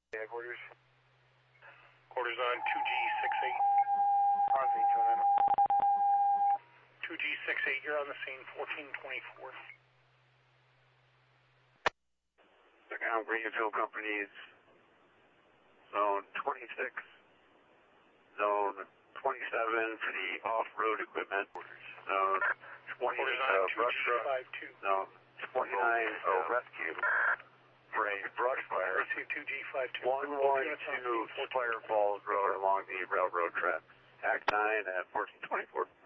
Headquarters. Quarters on 2G68. On V29. 2G68, you're on the scene, 1424. Second Greenfield Companies, Zone 26, Zone 27 for the off-road equipment, Zone 20 brush truck, Zone 29 rescue for a brush fire. 2G52. 112 Fire Falls Road along the railroad tracks. Act 9 at 1424.